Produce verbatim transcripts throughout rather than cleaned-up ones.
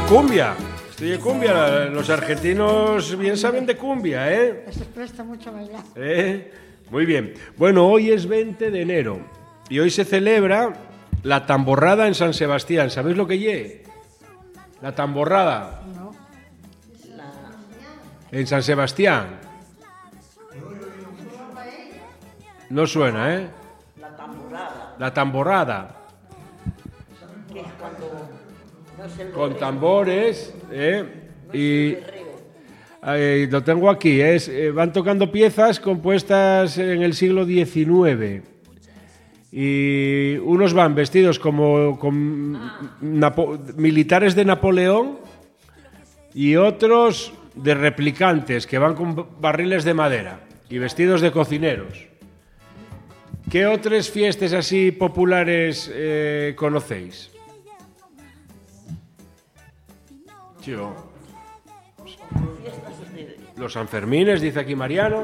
cumbia. Esto es cumbia. Los argentinos bien saben de cumbia, ¿eh? Se presta mucho a bailar. ¿Eh? Muy bien. Bueno, hoy es veinte de enero y hoy se celebra la tamborrada en San Sebastián. ¿Sabéis lo que lle? La tamborrada. No. En San Sebastián. No suena, ¿eh? La tamborrada. La tamborrada. Que es cuando no es el Con berreo, tambores, ¿eh? no es Y el berreo. eh, lo tengo aquí, es, eh, van tocando piezas compuestas en el siglo diecinueve. Y unos van vestidos como con napo- militares de Napoleón y otros de replicantes que van con barriles de madera y vestidos de cocineros. ¿Qué otras fiestas así populares eh, conocéis? Yo. Fiestas de... Los Sanfermines, dice aquí Mariano.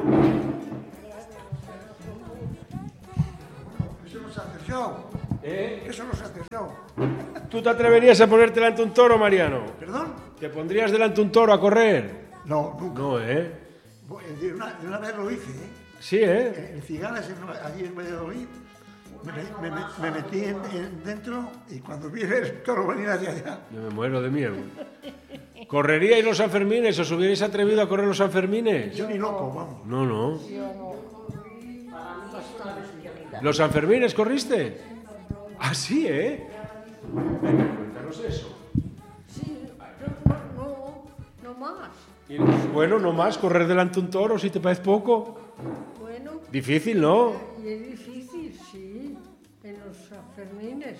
Eso no se hace show. ¿Eh? Eso no se hace show. ¿Tú te atreverías a ponerte delante un toro, Mariano? ¿Perdón? ¿Te pondrías delante un toro a correr? No, nunca. No, ¿eh? De una, de una vez lo hice, ¿eh? Sí, ¿eh? En Cigalas, en- allí en Valladolid, me, me- me- me metí en, en dentro y cuando vi el toro venir hacia allá, Yo me muero de miedo. ¿Correríais los Sanfermines? ¿Os hubierais atrevido a correr los Sanfermines? yo ni loco, vamos. No, no. Para mí es una bestialidad. ¿Los Sanfermines corriste? Ah, sí, ¿eh? Venga, cuéntanos eso. Sí, no, no, no más. Y, bueno, no más, correr delante un toro, si te parece poco. Bueno, Difícil, ¿no? y es difícil, sí, en los Sanfermines.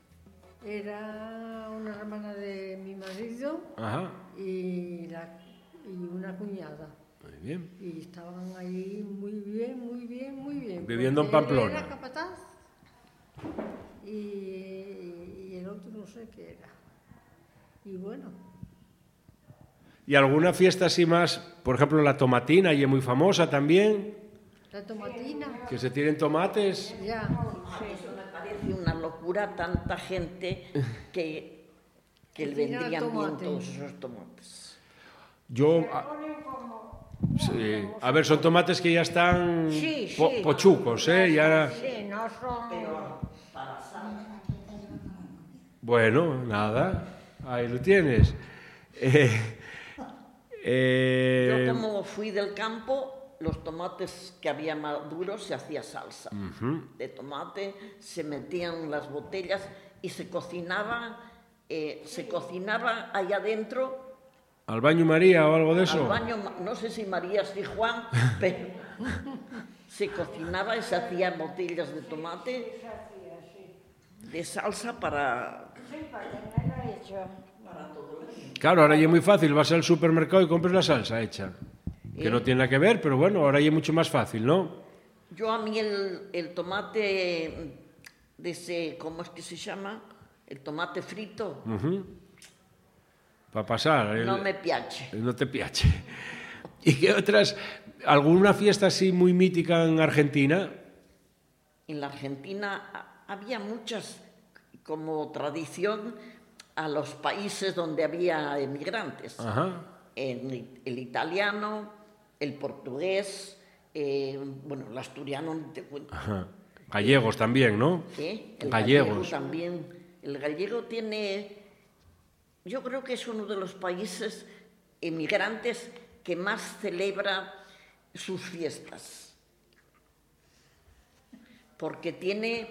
Era una hermana de mi marido Ajá. y, la, y una cuñada. Muy bien. Y estaban ahí muy bien, muy bien, muy bien. Viviendo en porque él Pamplona. Era capataz y, y el otro no sé qué era. Y bueno, ¿Y alguna fiesta así más? Por ejemplo, la tomatina, y es muy famosa también. la tomatina, Que se tiren tomates. ya. Eso me parece una locura, tanta gente que, que le Que tira vendrían bien tomate. todos esos tomates. Yo. A, sí. A ver, son tomates que ya están Sí, po- sí. pochucos, ¿eh? Ya. Sí, no son... Bueno, nada. Ahí lo tienes. Eh, eh, Yo como fui del campo, los tomates que había maduros se hacía salsa de tomate, se metían las botellas y se cocinaba, eh, se cocinaba allá adentro, ¿Al baño María o algo de eso? al baño, no sé si María y Juan, pero se cocinaba y se hacían botellas de tomate, de salsa para... Claro, ahora ya es muy fácil. Vas al supermercado y compras la salsa hecha. Que no tiene nada que ver, pero bueno, ahora ya es mucho más fácil, ¿no? Yo a mí el, el tomate de ese, ¿cómo es que se llama? El tomate frito, Para pasar. el- no me piace. No te piache. ¿Y qué otras? ¿Alguna fiesta así muy mítica en Argentina? En la Argentina ha- había muchas, como tradición, a los países donde había emigrantes. Ajá. En el, el italiano, el portugués, eh, bueno, el asturiano, no te cuento. Ajá. Gallegos también, ¿no? ¿eh? El Gallegos. gallego también. El gallego tiene, yo creo que es uno de los países emigrantes que más celebra sus fiestas. Porque tiene,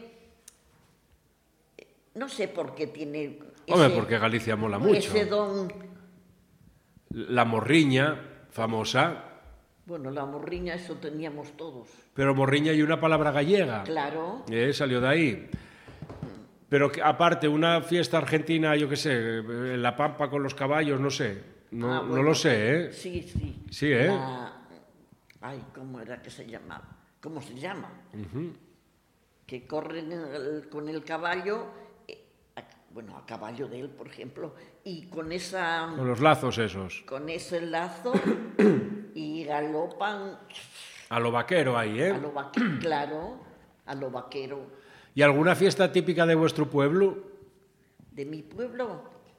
no sé por qué tiene... Hombre, ese- porque Galicia mola mucho. Ese don, La morriña, famosa. bueno, la morriña, eso teníamos todos. Pero morriña y una palabra gallega. Claro, Eh, salió de ahí. Pero que, aparte, una fiesta argentina, yo qué sé, en La Pampa con los caballos, no sé. No, Ah, no bueno, lo sé, ¿eh? sí, sí. Sí, ¿eh? La- Ay, ¿cómo era que se llamaba? ¿Cómo se llama? Que corren el- con el caballo, eh, a- bueno, a caballo de él, por ejemplo, y con esa, Con los lazos esos. con ese lazo y galopan A lo vaquero ahí, ¿eh? a lo vaquero, claro, a lo vaquero ¿Y alguna fiesta típica de vuestro pueblo? de mi pueblo.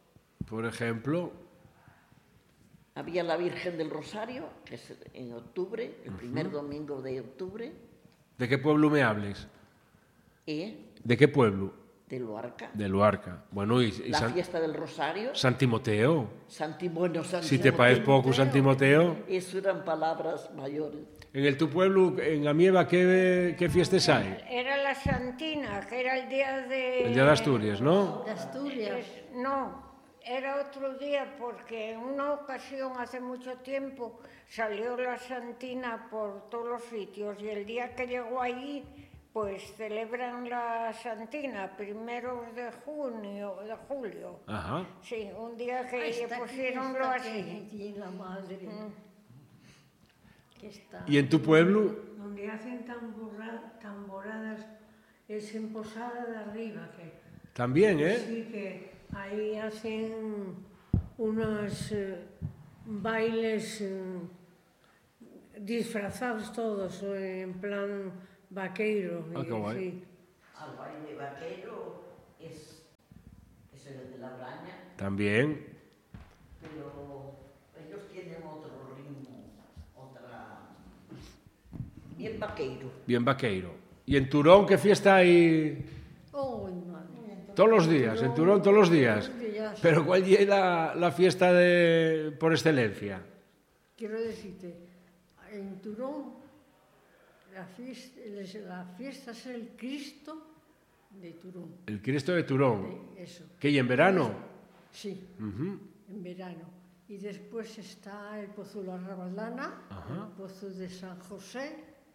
Por ejemplo, Había la Virgen del Rosario, que es en octubre, el primer domingo de octubre, ¿de qué pueblo me hables? y ¿De qué pueblo? de Luarca. De Luarca. Bueno, y, y La San, fiesta del Rosario, San Timoteo. Santi, bueno, San Si te parece Timoteo. poco San Timoteo. Eso eran palabras mayores. En el tu pueblo, en Amieva, ¿qué, qué fiestas hay? Era la Santina, que era el día de... El día de Asturias, ¿no? De Asturias. Es- no, era otro día porque en una ocasión, hace mucho tiempo, salió la Santina por todos los sitios y el día que llegó allí, pues celebran la Santina, primeros de junio, de julio. Ajá. Sí, un día que Ahí está aquí, pusieronlo está así. aquí, tiene la madre. Que está. ¿Y en tu pueblo? Donde hacen tambora- tamboradas es en Posada de Arriba, que También, ¿eh? sí que ahí hacen unos eh, bailes eh, disfrazados todos, eh, en plan vaqueiro. Ah, y qué guay. sí. Al baile vaquero es, es el de la braña, También. pero ellos tienen otro ritmo, otra... Bien vaqueiro. Bien vaqueiro. ¿Y en Turón qué fiesta hay? Oh, madre. Todos los días, en Turón todos los días. Todos los días. Pero ¿cuál es la, la fiesta de, por excelencia? Quiero decirte, en Turón, la fiesta, la fiesta es el Cristo de Turón. El Cristo de Turón. de Eso. ¿Qué y en verano? Sí, Ujú. en verano. Y después está el Pozo de la Rabaldana, el Pozo de San José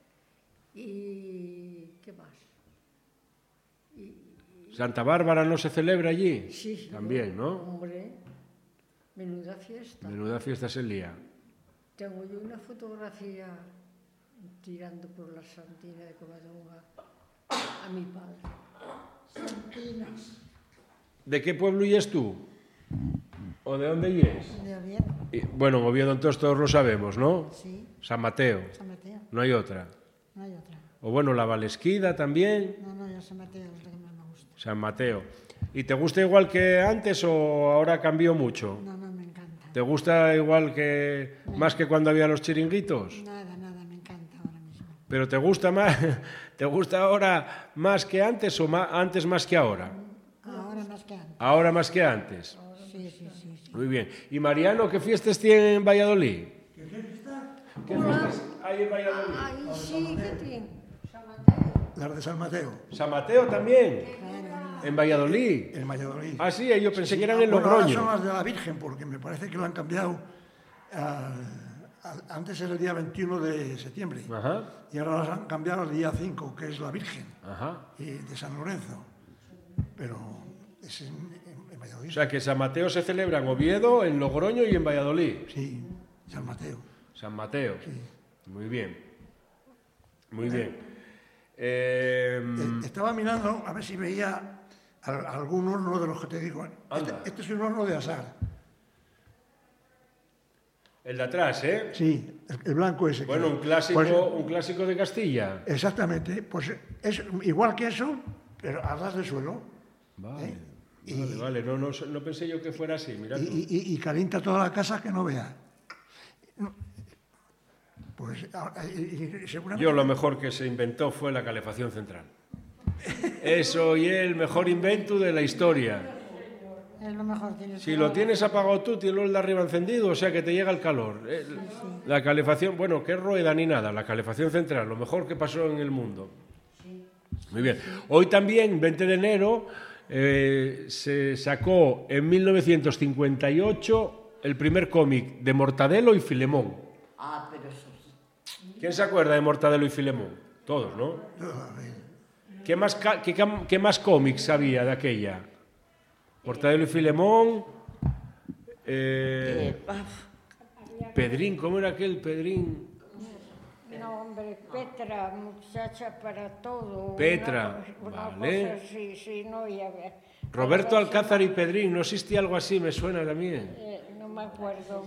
y... ¿qué más? Santa Bárbara no se celebra allí. Sí, También, ¿no? Hombre, menuda fiesta. Menuda fiesta se lía. Tengo yo una fotografía tirando por la Santina de Covadonga a mi padre. Santinas. ¿De qué pueblo y es tú? ¿O de dónde y es? De Oviedo, Y, bueno, en Oviedo entonces todos lo sabemos, ¿no? sí, San Mateo. San Mateo, No hay otra. no hay otra. O bueno, la Valesquida también. No, no, yo San Mateo es la que más me gusta. San Mateo. ¿Y te gusta igual que antes o ahora cambió mucho? No, no, me encanta. ¿Te gusta igual que más que cuando había los chiringuitos? Nada, nada, me encanta ahora mismo. ¿Pero te gusta más, te gusta ahora más que antes o ma- antes más que ahora? Ahora más que antes. Ahora más que antes. Sí, sí, sí, sí. Muy bien. ¿Y Mariano, qué fiestas tiene en Valladolid? ¿Qué fiestas hay en Valladolid? Ay, sí, ¿qué tiene? Las de San Mateo, San Mateo también. En Valladolid. en Valladolid. Ah, sí, yo pensé que eran en Bueno, ahora son Logroño. las de la Virgen, porque me parece que lo han cambiado. al- al- antes era el día veintiuno de septiembre. Ajá, Y ahora las han cambiado al día cinco, que es la Virgen, ajá. y de San Lorenzo. Pero es en, en- en Valladolid. O sea que San Mateo se celebra en Oviedo, en Logroño y en Valladolid. Sí, San Mateo. San Mateo. Muy bien. Muy bien. Eh, Eh, Estaba mirando a ver si veía al- algún horno de los que te digo. Este, Anda. este es un horno de asar. el de atrás, ¿eh? Sí, el, el blanco ese. Bueno, un clásico, Pues, un clásico de Castilla. exactamente, pues es igual que eso, pero a ras de suelo. Vale, ¿eh? Y, vale, vale. No, no, no pensé yo que fuera así, mira tú. y- y- y calienta toda la casa que no vea. Pues ahora, y- y seguramente... Yo lo mejor que se inventó fue la calefacción central. Eso y el mejor invento de la historia. Es lo mejor. Tienes Si que- lo tienes apagado tú, tienes el de arriba encendido, o sea que te llega el calor. Eh, La calefacción, bueno, qué rueda ni nada, la calefacción central, lo mejor que pasó en el mundo. Muy bien. Hoy también, veinte de enero, eh, se sacó en mil novecientos cincuenta y ocho el primer cómic de Mortadelo y Filemón. Ah, pero eso sí. ¿Quién se acuerda de Mortadelo y Filemón? Todos, ¿no? ¿Qué más, ca- qué, cam- qué más cómics había de aquella? Mortadelo y Filemón. eh, Eh, paf, Pedrín, ¿cómo era aquel Pedrín? No, hombre, Petra, muchacha para todo. Petra, una, una vale. cosa así, sí, no, ya ve. Roberto Ahora Alcázar y Pedrín, ¿no existía algo así? Me suena también. Eh, no me acuerdo,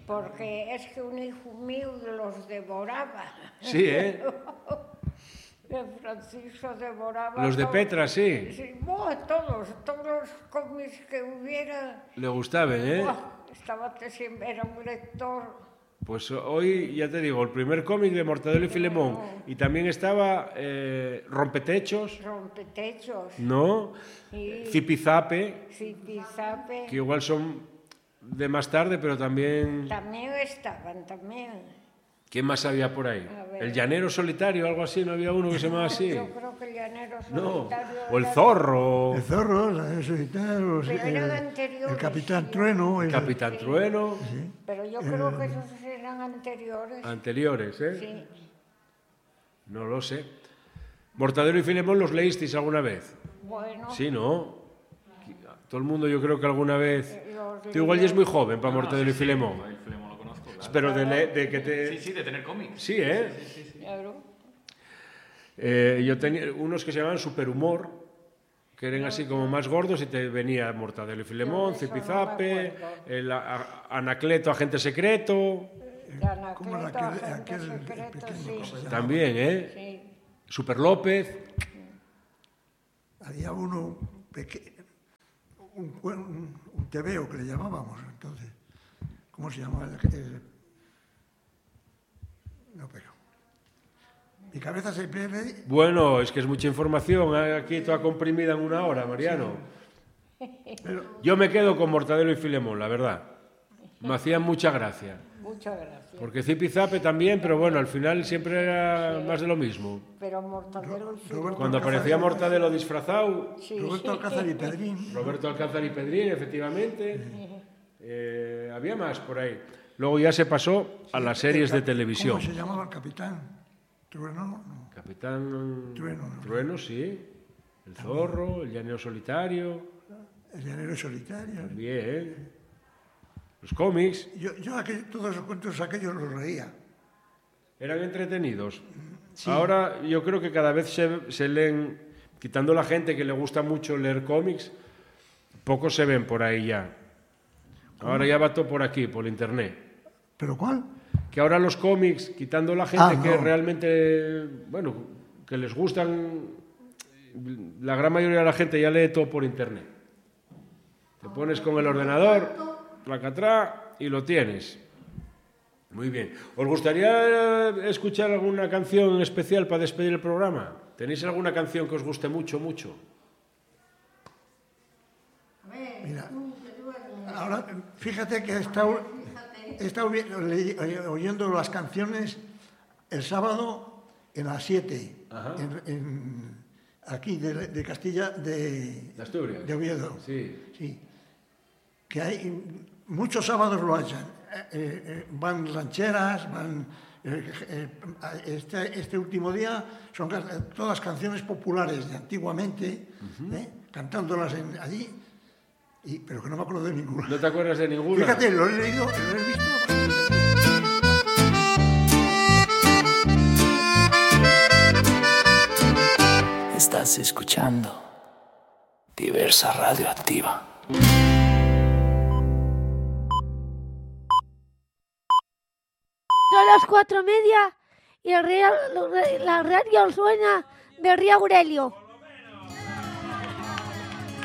porque es que un hijo mío los devoraba. Sí, ¿eh? De Francisco devoraba... Los de todo. Petra, sí. Sí, buah, todos, todos los cómics que hubiera... Le gustaban, ¿eh? Buah, estaba siempre, era un lector. Pues hoy, ya te digo, el primer cómic de Mortadelo y Filemón. Y también estaba eh, Rompetechos, Rompetechos. ¿no? Y Zipizape, Zipizape. que igual son de más tarde, pero también... También estaban, también. ¿Quién más había por ahí? A ver. ¿El llanero solitario, algo así? ¿No había uno que se llamaba así? Yo creo que el llanero No, solitario... o el era- zorro, El zorro, el solitario, Pero el, eran anteriores, el capitán sí. Trueno. El, Capitán Trueno, Pero yo creo que esos eran anteriores. anteriores, ¿eh? Sí. No lo sé. ¿Mortadelo y Filemón los leísteis alguna vez? Bueno, Sí, ¿no? Todo el mundo yo creo que alguna vez... Eh, los Tú igual ya es muy joven para No, no, Mortadelo sí, y Filemón. sí, el Filemón lo conozco, claro. Pero de, le- de que te... Sí, sí, de tener cómics. Sí, ¿eh? claro. Eh, yo tenía unos que se llamaban Superhumor, que eran así como más gordos y te venía Mortadelo y Filemón, Yo de eso Zipizape, no me acuerdo. el a- a- Anacleto, Agente Secreto, ¿Cómo era Anacleto, aquel, agente aquel secreto, pequeño sí. que se llamaba? también, ¿eh? Sí. Super López, Había uno pequeño, un, cue- un, un tebeo que le llamábamos entonces. ¿Cómo se llamaba? El, el- no, pero... Mi cabeza se pierde. bueno, es que es mucha información, ¿eh? Aquí toda comprimida en una hora, Mariano. Pero, Yo me quedo con Mortadelo y Filemón, la verdad. Me hacían mucha gracia. Muchas gracias. Porque Zipizape también, pero bueno, al final siempre era más de lo mismo. Pero Mortadelo y Filemón. Roberto Cuando Alcázar- aparecía Mortadelo disfrazado, Sí, Roberto Alcázar y Pedrín. Roberto Alcázar y Pedrín, efectivamente. Eh, había más por ahí. Luego ya se pasó a las series de televisión. ¿Cómo se llamaba el capitán? Trueno, no. Capitán Trueno, ¿no? Trueno, sí. El zorro, el llanero solitario. El llanero solitario. Bien. Los cómics Yo, yo aquel- todos los cuentos aquellos los leía. eran entretenidos. Ahora yo creo que cada vez se, se leen, quitando la gente que le gusta mucho leer cómics, pocos se ven por ahí ya. Ahora ya va todo por aquí, por internet. ¿Pero cuál? Que ahora los cómics, quitando la gente Ah, que no. realmente, bueno, que les gustan, la gran mayoría de la gente ya lee todo por internet. Te pones con el ordenador, placatrá, y lo tienes. Muy bien. ¿Os gustaría escuchar alguna canción en especial para despedir el programa? ¿Tenéis alguna canción que os guste mucho, mucho? Mira, ahora fíjate que he estado, he estado vi- le- oyendo las canciones el sábado en las siete, en, en- aquí de, de Castilla, de, ¿De Asturias? de Oviedo. Sí. Sí. Que hay muchos sábados lo hacen. Eh, eh, van rancheras, van. eh, eh, este, este último día son ca- todas canciones populares de antiguamente, ¿eh? Cantándolas en- allí, y, pero que no me acuerdo de ninguna. ¿No te acuerdas de ninguna? Fíjate, lo he leído, lo he visto. Estás escuchando Diversa Radioactiva. Son las cuatro y media y el real- la radio suena de Río Aurelio.